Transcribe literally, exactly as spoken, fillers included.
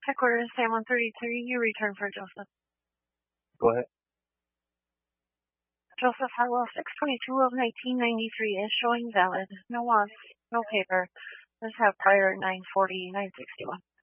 Headquarters, San one thirty-three, you return for Joseph. Go ahead. Joseph Harwell, six twenty-two of nineteen ninety-three is showing valid. No loss, no paper. Let's have prior nine forty, nine sixty-one.